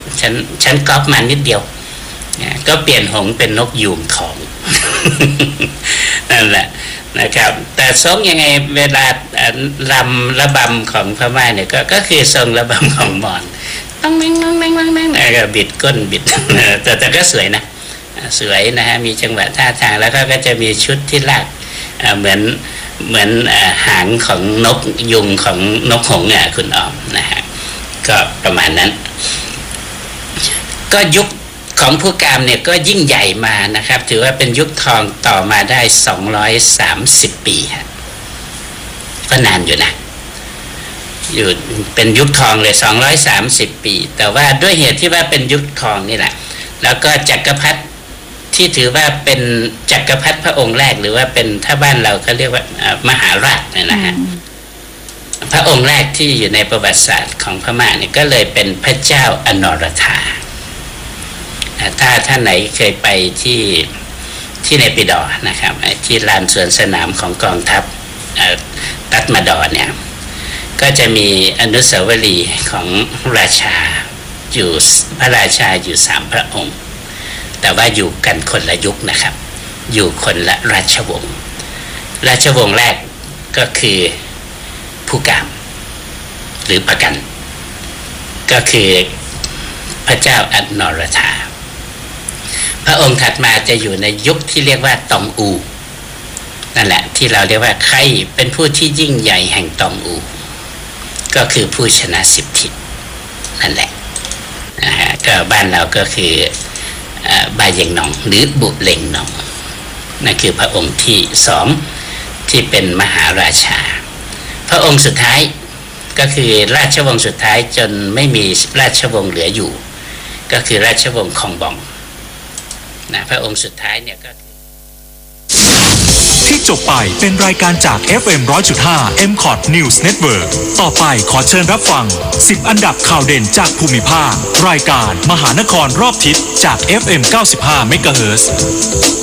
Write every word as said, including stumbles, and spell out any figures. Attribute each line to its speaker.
Speaker 1: ฉันฉันก๊อปมานิดเดียวก็เปลี่ยนหงเป็นนกยูงทองนั่นแหละนะครับแต่ทรงยังไงเวลาลำระบำของพม่าเนี่ยก็ก็คือทรงระบำของมอญต้องแม่งแม่งแม่งแม่งแม่งก็บิดก้นบิดแต่แต่ก็สวยนะสวยนะฮะมีจังหวะท่าทางแล้วก็ก็จะมีชุดที่ลากเหมือนเหมือนหางของนกยุงของนกหงส์เนี่ยคุณออมนะฮะก็ประมาณนั้นก็ยุคของผู้กามเนี่ยก็ยิ่งใหญ่มานะครับถือว่าเป็นยุคทองต่อมาได้สองร้อยสามสิบปีฮะก็นานอยู่นะอยู่เป็นยุคทองเลยสองร้อยสามสิบปีแต่ว่าด้วยเหตุที่ว่าเป็นยุคทองนี่แหละแล้วก็จักรพรรดิที่ถือว่าเป็นจักรพรรดิพระองค์แรกหรือว่าเป็นถ้าบ้านเราเขาเรียกว่ามหาราชเนี่ยนะฮะพระองค์แรกที่อยู่ในประวัติศาสตร์ของพม่าเนี่ยก็เลยเป็นพระเจ้าอนรธาถ้าท่านไหนเคยไปที่ที่เนปิดอร์นะครับที่ลานสวนสนามของกองทัพตัดมาดอร์เนี่ยก็จะมีอนุสาวรีย์ของราชาอยู่พระราชาอยู่สามพระองค์แต่ว่าอยู่กันคนละยุคนะครับอยู่คนละราชวงศ์ราชวงศ์แรกก็คือผู้กามหรือประกันก็คือพระเจ้าอนรธาพระองค์ถัดมาจะอยู่ในยุคที่เรียกว่าตองอูนั่นแหละที่เราเรียกว่าใครเป็นผู้ที่ยิ่งใหญ่แห่งตองอูก็คือผู้ชนะสิบทิศนั่นแหละนะฮะก็บ้านเราก็คือบาเยงหนองหรือบุเล็งหนองนั่นคือพระองค์ที่สองที่เป็นมหาราชาพระองค์สุดท้ายก็คือราชวงศ์สุดท้ายจนไม่มีราชวงศ์เหลืออยู่ก็คือราชวงศ์คองบองนะพระองค์สุดท้ายเนี่ยก็
Speaker 2: ที่จบไปเป็นรายการจาก เอฟ เอ็ม หนึ่งร้อยจุดห้า เอ็ม คอท News Network ต่อไปขอเชิญรับฟังสิบอันดับข่าวเด่นจากภูมิภาครายการมหานครรอบทิศจาก เอฟ เอ็ม เก้าสิบห้า เมกะเฮิรตซ์